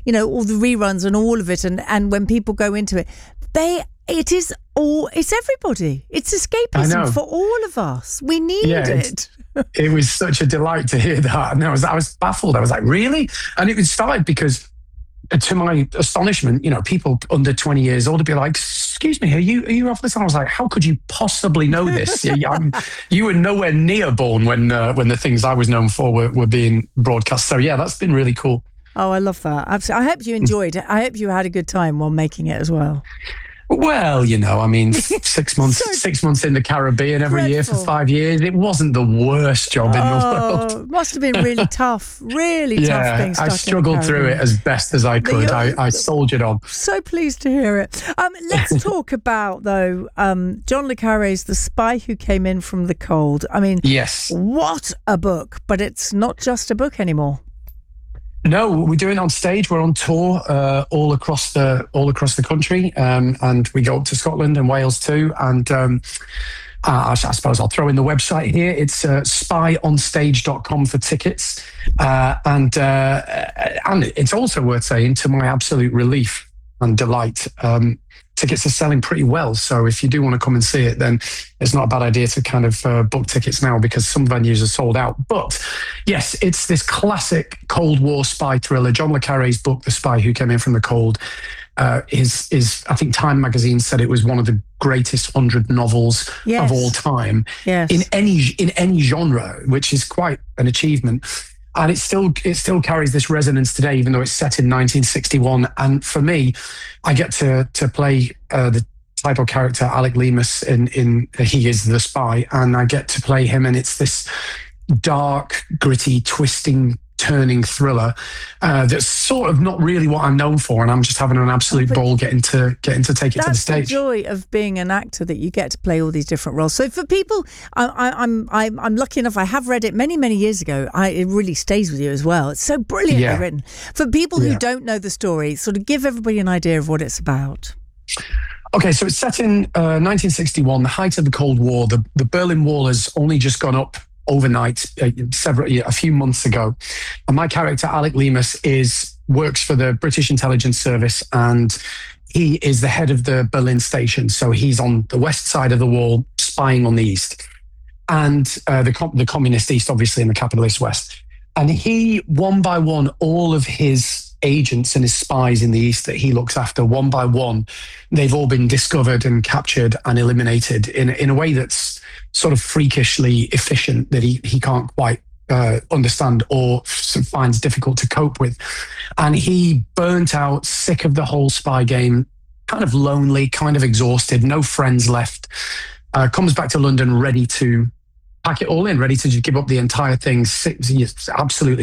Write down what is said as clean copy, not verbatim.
all the reruns and all of it, and when people go into it, it's everybody. It's escapism for all of us. We need it. It was such a delight to hear that. And I was baffled. I was like, really? And it started because, to my astonishment, people under 20 years old would be like, excuse me, are you off this? And I was like, how could you possibly know this? You were nowhere near born when the things I was known for were being broadcast. So yeah, that's been really cool. Oh, I love that. Absolutely. I hope you enjoyed it. I hope you had a good time while making it as well. Well, 6 months in the Caribbean every year for 5 years. It wasn't the worst job in the world. It must have been really tough, tough things. I struggled through it as best as I could. I soldiered on. So pleased to hear it. Let's talk about, though, John le Carré's The Spy Who Came In From the Cold. I mean, yes, what a book, but it's not just a book anymore. No, we're doing it on stage. We're on tour all across the country, and we go up to Scotland and Wales too. And I suppose I'll throw in the website here. It's spyonstage.com for tickets, and it's also worth saying, to my absolute relief and delight, tickets are selling pretty well. So if you do want to come and see it, then it's not a bad idea to kind of book tickets now, because some venues are sold out. But yes, it's this classic Cold War spy thriller. John le Carré's book, The Spy Who Came In From the Cold, is I think Time magazine said it was one of the greatest 100 novels of all time in any genre, which is quite an achievement. And it still carries this resonance today, even though it's set in 1961. And for me, I get to play the title character, Alec Leamas, in He Is the Spy, and I get to play him, and it's this dark, gritty, twisting, turning thriller that's sort of not really what I'm known for, and I'm just having an absolute ball getting to take it to the stage. That's the joy of being an actor, that you get to play all these different roles. So for people, I'm lucky enough, I have read it many years ago. It really stays with you as well. It's so brilliantly written. For people who don't know the story, sort of give everybody an idea of what it's about. Okay, so it's set in 1961, the height of the Cold War. The Berlin Wall has only just gone up overnight a few months ago, and my character Alec Leamas works for the British Intelligence Service, and he is the head of the Berlin station. So he's on the west side of the wall, spying on the east, and the communist east, obviously, and the capitalist west. And he, one by one, all of his agents and his spies in the east that he looks after, one by one, they've all been discovered and captured and eliminated in a way that's sort of freakishly efficient, that he can't quite understand or finds difficult to cope with. And he burnt out, sick of the whole spy game, kind of lonely, kind of exhausted, no friends left, comes back to London ready to pack it all in, ready to just give up the entire thing, absolutely